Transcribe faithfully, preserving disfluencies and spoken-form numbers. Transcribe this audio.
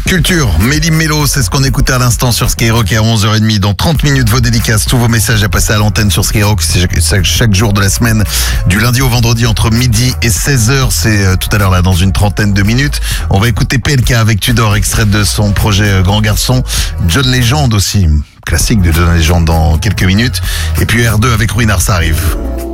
Culture, Mélie Mélo, c'est ce qu'on écoutait à l'instant sur Skyrock à onze heures trente. Dans trente minutes, vos dédicaces, tous vos messages à passer à l'antenne sur Skyrock. C'est chaque, chaque jour de la semaine, du lundi au vendredi entre midi et seize heures. C'est euh, tout à l'heure là, dans une trentaine de minutes. On va écouter P L K avec Tudor, extrait de son projet euh, Grand Garçon. John Legend aussi, classique de John Legend dans quelques minutes. Et puis R deux avec Ruinard, ça arrive.